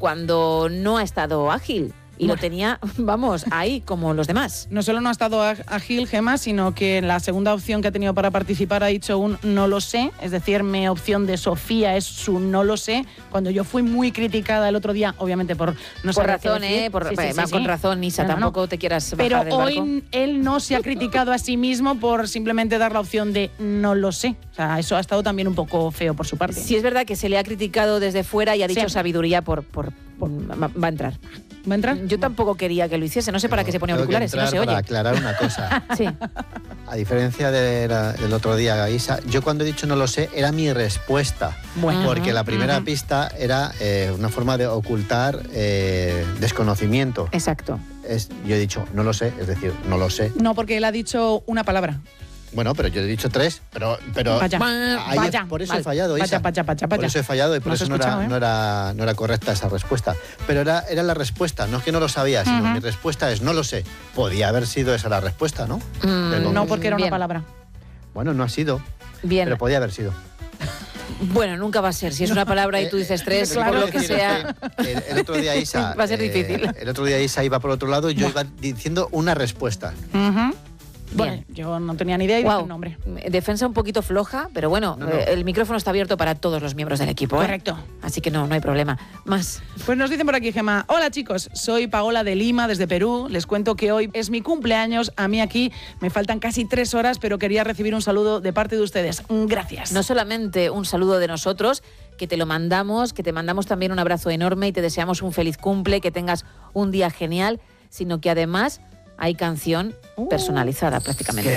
cuando no ha estado ágil. Y lo tenía, vamos, ahí como los demás. No solo no ha estado ágil, Gemma, sino que en la segunda opción que ha tenido para participar ha dicho un no lo sé. Es decir, mi opción de Sofía es su no lo sé. Cuando yo fui muy criticada el otro día, obviamente por no saber qué decir. Con razón, Isa, tampoco te quieras bajar Pero del barco. hoy él no se ha criticado a sí mismo por simplemente dar la opción de no lo sé. O sea, eso ha estado también un poco feo por su parte. Sí, es verdad que se le ha criticado desde fuera y ha dicho sabiduría va a entrar. ¿Va a entrar? Yo tampoco quería que lo hiciese, no sé para qué se pone auriculares, si no se oye. Para aclarar una cosa. Sí. A diferencia del otro día, Isa, yo cuando he dicho no lo sé, era mi respuesta. Bueno. Porque la primera pista era una forma de ocultar desconocimiento. Exacto. Yo he dicho no lo sé, es decir, no lo sé. No, porque él ha dicho una palabra. Bueno, pero yo he dicho 3, pero vaya, por eso he fallado, Isa. Vaya. Por eso he fallado y por eso no era correcta esa respuesta. Pero era la respuesta, no es que no lo sabía, sino mi respuesta es no lo sé. Podía haber sido esa la respuesta, ¿no? No, porque era una palabra. Bueno, no ha sido, bien. Pero podía haber sido. Bueno, nunca va a ser. Si es una palabra y tú dices 3, claro, por lo que sea... El otro día Isa... va a ser difícil. El otro día Isa iba por otro lado y yo iba diciendo una respuesta. Bueno, yo no tenía ni idea y dije el nombre. Defensa un poquito floja, pero bueno, el micrófono está abierto para todos los miembros del equipo. Correcto. Así que no hay problema. Más. Pues nos dicen por aquí, Gemma. Hola chicos, soy Paola de Lima, desde Perú. Les cuento que hoy es mi cumpleaños. A mí aquí me faltan casi 3 horas, pero quería recibir un saludo de parte de ustedes. Gracias. No solamente un saludo de nosotros, que te lo mandamos, que te mandamos también un abrazo enorme y te deseamos un feliz cumple, que tengas un día genial, sino que además hay canción personalizada prácticamente.